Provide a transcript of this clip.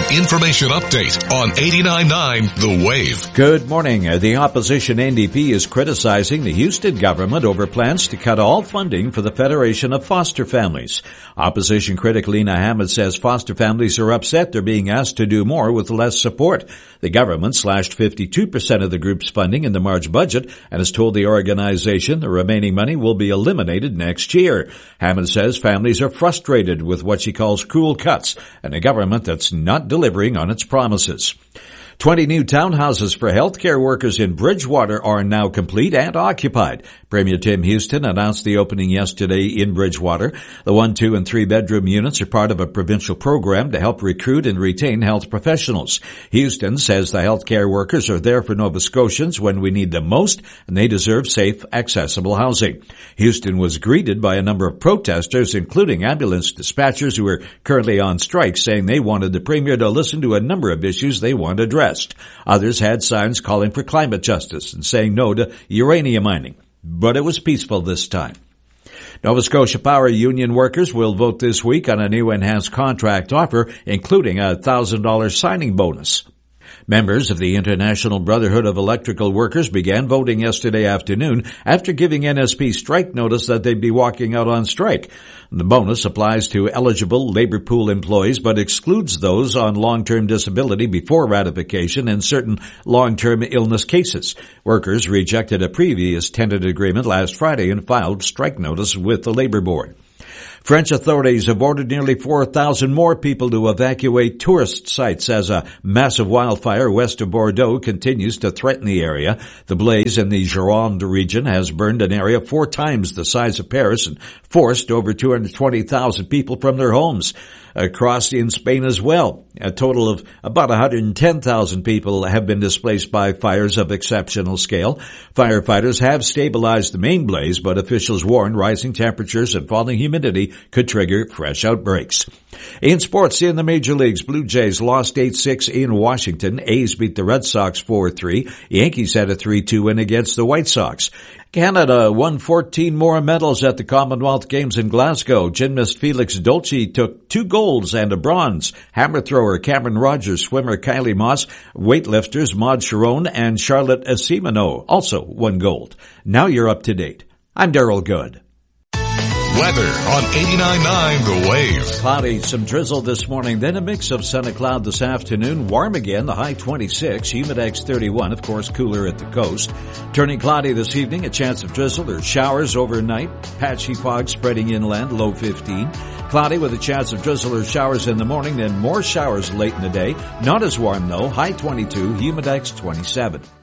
information update on 89.9 The Wave. Good morning. The opposition NDP is criticizing the Houston government over plans to cut all funding for the Federation of Foster Families. Opposition critic Lena Hammond says foster families are upset they're being asked to do more with less support. The government slashed 52% of the group's funding in the March budget and has told the organization the remaining money will be eliminated next year. Hammond says families are frustrated with what she calls cruel cuts and a government that's not delivering on its promises. 20 new townhouses for healthcare workers in Bridgewater are now complete and occupied. Premier Tim Houston announced the opening yesterday in Bridgewater. The 1, 2, and 3 bedroom units are part of a provincial program to help recruit and retain health professionals. Houston says the healthcare workers are there for Nova Scotians when we need them most, and they deserve safe, accessible housing. Houston was greeted by a number of protesters, including ambulance dispatchers who are currently on strike, saying they wanted the Premier to listen to a number of issues they want addressed. Others had signs calling for climate justice and saying no to uranium mining. But it was peaceful this time. Nova Scotia Power union workers will vote this week on a new enhanced contract offer, including a $1,000 signing bonus. Members of the International Brotherhood of Electrical Workers began voting yesterday afternoon after giving NSP strike notice that they'd be walking out on strike. The bonus applies to eligible labor pool employees but excludes those on long-term disability before ratification in certain long-term illness cases. Workers rejected a previous tentative agreement last Friday and filed strike notice with the Labor Board. French authorities have ordered nearly 4,000 more people to evacuate tourist sites as a massive wildfire west of Bordeaux continues to threaten the area. The blaze in the Gironde region has burned an area 4 times the size of Paris and forced over 220,000 people from their homes. Across in Spain as well, a total of about 110,000 people have been displaced by fires of exceptional scale. Firefighters have stabilized the main blaze, but officials warn rising temperatures and falling humidity could trigger fresh outbreaks. In sports, in the major leagues, Blue Jays lost 8-6 in Washington. A's beat the Red Sox 4-3. Yankees had a 3-2 win against the White Sox. Canada won 14 more medals at the Commonwealth Games in Glasgow. Gymnast Felix Dolce took 2 golds and a bronze. Hammer thrower Cameron Rogers, swimmer Kylie Moss, weightlifters Maud Sharon and Charlotte Asimino also won gold. Now you're up to date. I'm Daryl Good. Weather on 89.9 The Wave. Cloudy, some drizzle this morning, then a mix of sun and cloud this afternoon. Warm again, the high 26, humidex 31, of course cooler at the coast. Turning cloudy this evening, a chance of drizzle or showers overnight. Patchy fog spreading inland, low 15. Cloudy with a chance of drizzle or showers in the morning, then more showers late in the day. Not as warm though, high 22, humidex 27.